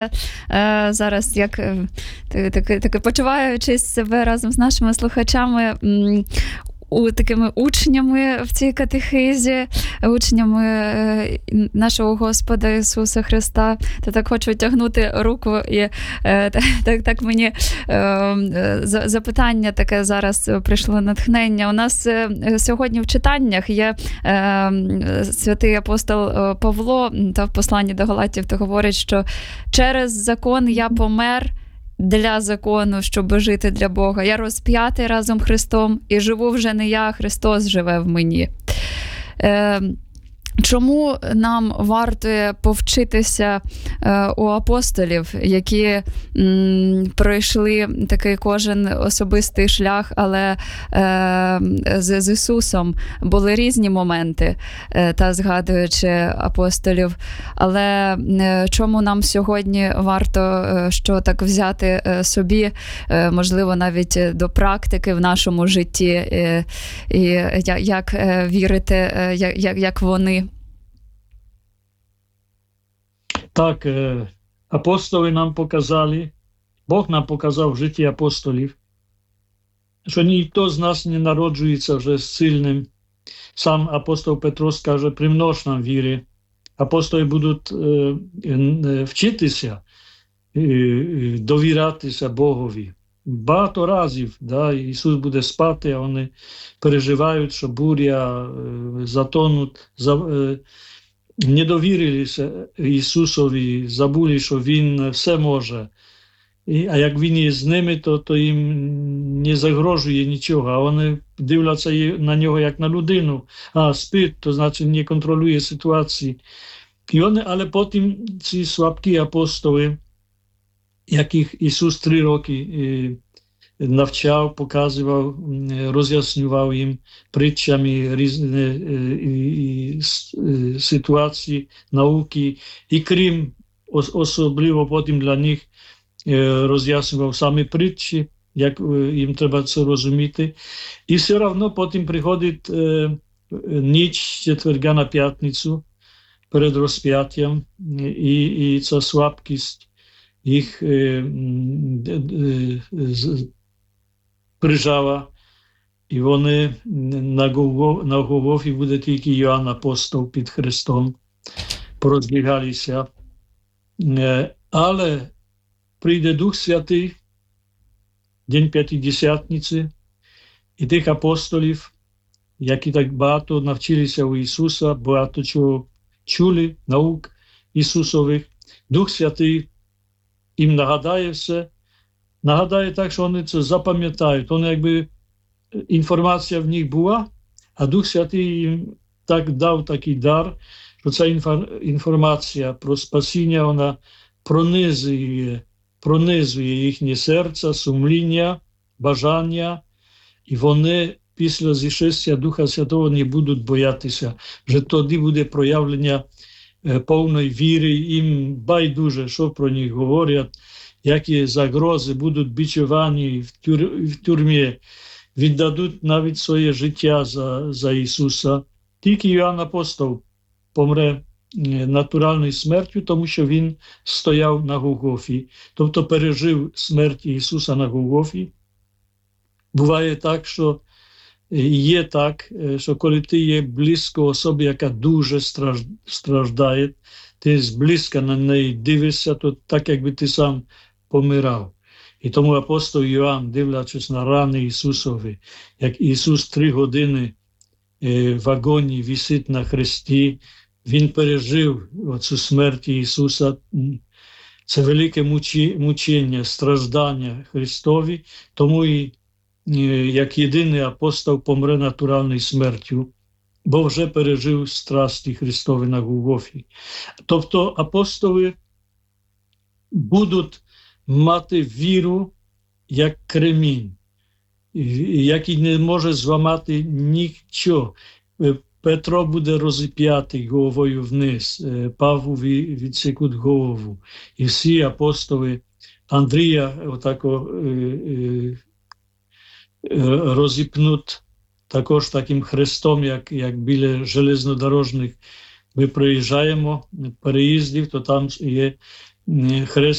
Зараз, як таки почуваючись себе разом з нашими слухачами, такими учнями в цій катехизі, учнями нашого Господа Ісуса Христа, то так хочу тягнути руку і так мені запитання таке зараз прийшло, натхнення. У нас сьогодні в читаннях є святий апостол Павло, та в посланні до Галатів то говорить, що через закон я помер для закону, щоб жити для Бога. Я розп'ятий разом з Христом, і живу вже не я, а Христос живе в мені. Чому нам варто повчитися у апостолів, які пройшли такий кожен особистий шлях, але з Ісусом були різні моменти, та згадуючи апостолів. Але чому нам сьогодні варто що так взяти собі, можливо, навіть до практики в нашому житті, і як вірити, як вони? Так, апостоли нам показали, Бог нам показав в житті апостолів, що ніхто з нас не народжується вже сильним. Сам апостол Петро скаже, примнож нам віри. Апостоли будуть вчитися, довірятися Богові. Багато разів Ісус буде спати, а вони переживають, що буря, затонуть, не довірилися Ісусові, забули, що Він все може. А як Він є з ними, то їм не загрожує нічого. А вони дивляться на нього як на людину. А спить, то значить не контролює ситуації. Але потім ці слабкі апостоли, яких Ісус 3 роки навчав, показував, роз'яснював їм притчами різні ситуації, науки. І крім, особливо потім для них роз'яснював самі притчі, як їм треба це розуміти. І все одно потім приходить ніч четверга на п'ятницю перед розп'яттям, і ця слабкість їх прижала, і вони на Голгофі буде тільки Йоанн Апостол під Христом, порозбігалися. Але прийде Дух Святий, День П'ятидесятниці, і тих апостолів, які так багато навчилися у Ісуса, багато чого чули, наук Ісусових, Дух Святий їм нагадає все, нагадає так, що вони це запам'ятають. Вони якби інформація в них була, а Дух Святий їм так дав такий дар, що ця інформація про спасіння, вона пронизує їхнє серце, сумління, бажання, і вони після зішестя Духа Святого не будуть боятися. Вже тоді буде проявлення повної віри, їм байдуже, що про них говорять, які загрози, будуть бичувані в тюрмі, віддадуть навіть своє життя за Ісуса. Тільки Йоанн Апостол помре натуральною смертю, тому що він стояв на Голгофі, тобто пережив смерть Ісуса на Голгофі. Буває так, що є так, що коли ти є близько особи, яка дуже страждає, ти зблизька на неї дивишся, то так, якби ти сам помирав. І тому апостол Йоанн, дивлячись на рани Ісусові, як Ісус 3 години в агонії висить на хресті, він пережив оцю смерть Ісуса. Це велике мучення, страждання Христові, тому і як єдиний апостол помре натуральною смертю, бо вже пережив страсті Христові на Голгофі. Тобто апостоли будуть мати віру як кремінь, який не може зламати нічого. Петро буде розіп'ятий головою вниз, Павлові відсікуть голову. І всі апостоли Андрія отако розіпнуть також таким хрестом, як біля железнодорожних. Ми проїжджаємо переїздів, то там є хрест